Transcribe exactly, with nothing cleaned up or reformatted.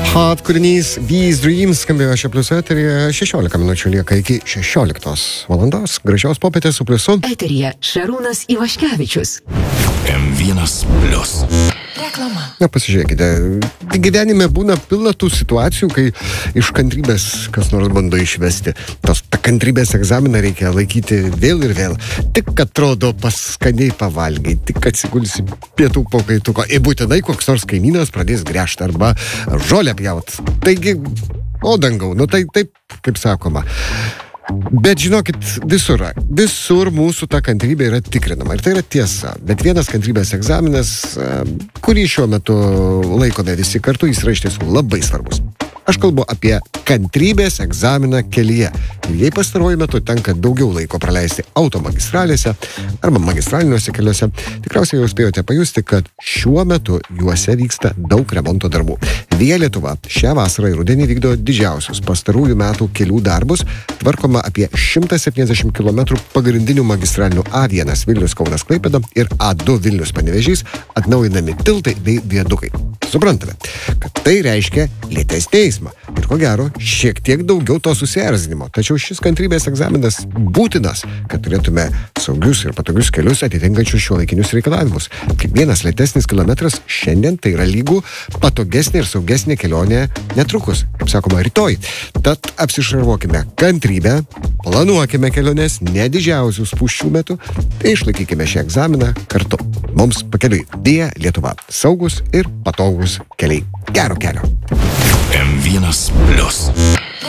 Hot kūrinys These Dreams skambėjo šio pliuso eteryje. šešiolika minučių lieka iki šešioliktos valandos. Gražios popietės su pliusu. Eteryje Šarūnas Ivaškevičius. M vienas plius. Reklama. Na, pasižiūrėkite, gyvenime būna pilna tų situacijų, kai iš kantrybės kas nors bando išvesti. Tos ta kantrybės egzaminą reikia laikyti vėl ir vėl. Tik atrodo paskaniai pavalgai, tik atsigulsi pietų po kaituko. Ir būtinai koks nors kaimynas pradės gręžti arba žolę pjaut. Taigi, o dangau, nu tai taip, kaip sakoma. Bet žinokit, visur, visur mūsų ta kantrybė yra tikrinama. Ir tai yra tiesa. Bet vienas kantrybės egzaminas, kurį šiuo metu laikome visi kartu, jis yra iš tiesų labai svarbus. Aš kalbu apie kantrybės egzaminą kelyje. Ir jei pastaruoju metu tenka daugiau laiko praleisti automagistralėse arba magistraliniuose keliuose, tikriausiai jau spėjote pajusti, kad šiuo metu juose vyksta daug remonto darbų. Via Lietuva šią vasarą ir rudenį vykdo didžiausius pastarųjų metų kelių darbus, tvarkoma apie šimtą septyniasdešimt kilometrų pagrindinių magistralinių A vienas Vilnius Kaunas Klaipėda ir A du Vilnius Panevėžys, atnaujinami tiltai bei viadukai. Suprantame, kad tai reiškia lėtesnį eismą ir ko gero šiek tiek daugiau to susierzinimo. Tačiau šis kantrybės egzaminas būtinas, kad turėtume saugius ir patogius kelius atitinkančius šiuolaikinius reikalavimus. Kiekvienas lėtesnis kilometras šiandien tai yra lygų patogesnė ir saugesnė kelionė netrukus, kaip sakoma, rytoj. Tad apsišarvuokime kantrybę, planuokime keliones ne didžiausių spūsčių metu, tai išlaikykime šį egzaminą kartu. Mums pakeliui Via Lietuva. Saugus ir patogus keliai. Gero kelio. M vienas plius.